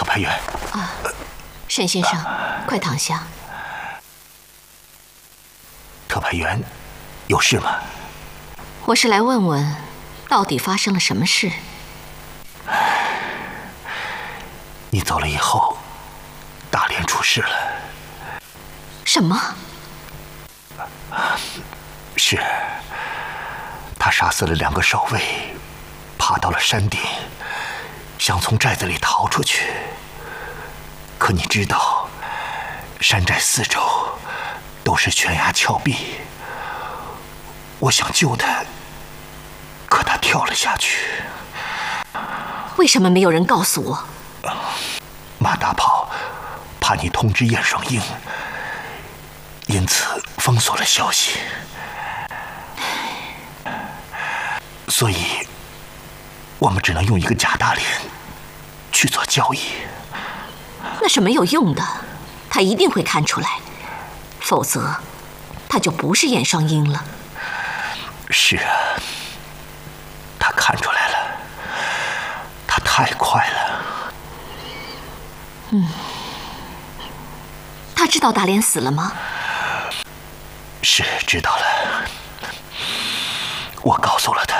派员。 沈先生，快躺下。 特派员，有事吗？ 我是来问问，到底发生了什么事？ 你走了以后，大连出事了。 什么？ 是，他杀死了2个守卫，爬到了山顶，想从寨子里逃出去。可你知道，山寨4周都是悬崖峭壁，我想救他，可他跳了下去。 为什么没有人告诉我？ 马大炮怕你通知燕双英，因此封锁了消息。所以，我们只能用一个假大连去做交易。 那是没有用的，他一定会看出来，否则他就不是燕双英了。 是啊，他看出来了，他太快了。 他知道大连死了吗？ 是知道了，我告诉了他。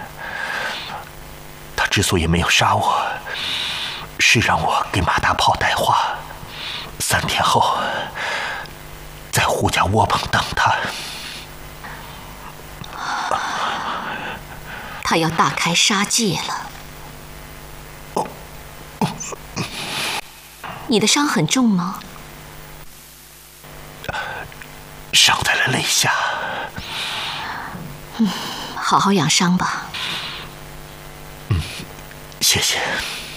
他之所以没有杀我，是让我给马大炮带话，3天后在胡家窝棚等他。 他要大开杀戒了。你的伤很重吗？ 伤在了肋下。 好好养伤吧。 谢谢。